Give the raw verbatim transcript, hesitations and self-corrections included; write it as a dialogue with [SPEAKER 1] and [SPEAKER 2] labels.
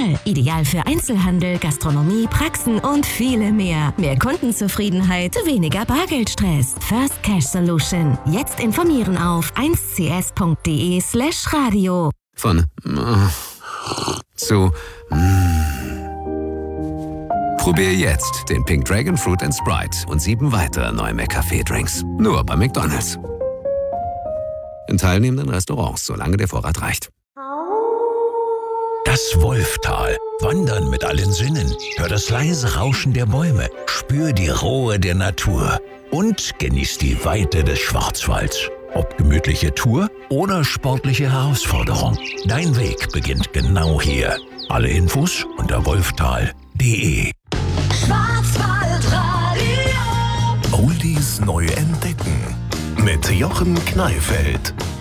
[SPEAKER 1] Total. Ideal für Einzelhandel, Gastronomie, Praxen und viele mehr. Mehr Kundenzufriedenheit, weniger Bargeldstress. First Cash Solution. Jetzt informieren auf eins c s punkt d e slash radio.
[SPEAKER 2] Von äh, zu mm. Probier jetzt den Pink Dragon Fruit and Sprite und sieben weitere neue McCafé-Drinks. Nur bei McDonald's. In teilnehmenden Restaurants, solange der Vorrat reicht.
[SPEAKER 3] Das Wolftal. Wandern mit allen Sinnen. Hör das leise Rauschen der Bäume. Spür die Ruhe der Natur. Und genieß die Weite des Schwarzwalds. Ob gemütliche Tour oder sportliche Herausforderung. Dein Weg beginnt genau hier. Alle Infos unter wolftal punkt de.
[SPEAKER 4] Schwarzwaldradio. Oldies neu entdecken. Mit Jochen Kneifeld.